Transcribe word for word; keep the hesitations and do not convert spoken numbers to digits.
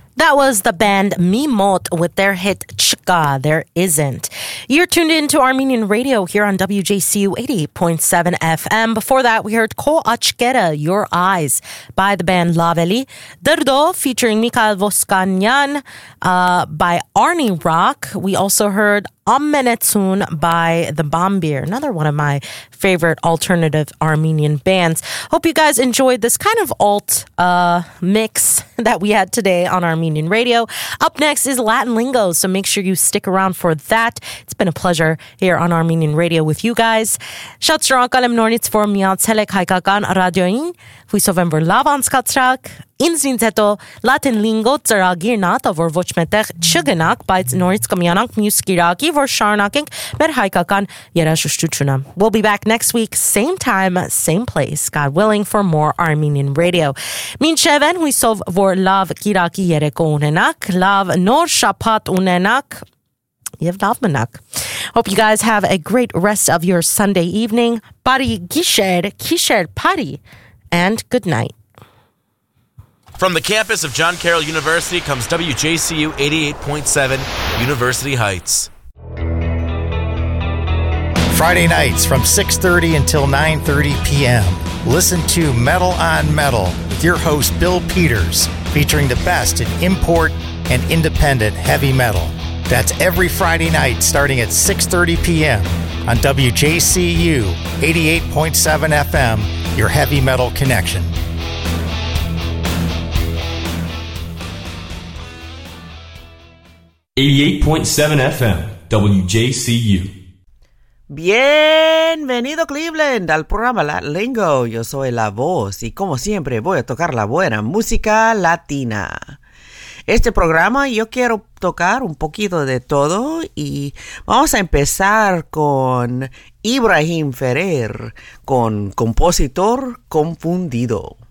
That was the band Mimot with their hit Chka, There Isn't. You're tuned in to Armenian Radio here on W J C U eighty-eight point seven F M. Before that, we heard Ko Achkera, Your Eyes, by the band Laveli. Dardo, featuring Mikhail Voskanyan, uh, by Arnie Rock. We also heard Ammenetsun by the Bombir, another one of my favorite alternative Armenian bands. Hope you guys enjoyed this kind of alt uh, mix that we had today on Armenian Radio. Up next is Latin Lingo, so make sure you stick around for that. It's been a pleasure here on Armenian Radio with you guys. Շատ շնորհակալ եմ նորից, որ միացել եք հայկական ռադիոին։ Հույսով եմ, որ լավ անցկացրաք։ Ինձնից հետո Latin Lingo ծրագիրն ա, որ ոչ մետեղ չգնաք, բայց նորից կմիանանք մյուս կիրակի, որ շարունակենք մեր հայկական երաժշտությունը. We'll be back next week, same time, same place, God willing, for more Armenian Radio. Մինչև են, հույսով, որ լավ կիրակի երեկո ունենաք, լավ նոր շաբաթ ունենաք, եւ լավ մնաք. Hope you guys have a great rest of your Sunday evening. Բարի գիշեր, քիշեր party, and good night. From the campus of John Carroll University comes W J C U eighty-eight point seven University Heights. Friday nights from six thirty until nine thirty p.m. Listen to Metal on Metal with your host Bill Peters, featuring the best in import and independent heavy metal. That's every Friday night starting at six thirty p.m. on W J C U eighty-eight point seven F M, your heavy metal connection. eighty-eight point seven F M, W J C U. Bienvenido Cleveland al programa Latin Lingo. Yo soy la voz y como siempre voy a tocar la buena música latina. Este programa yo quiero tocar un poquito de todo y vamos a empezar con Ibrahim Ferrer, con Compositor Confundido.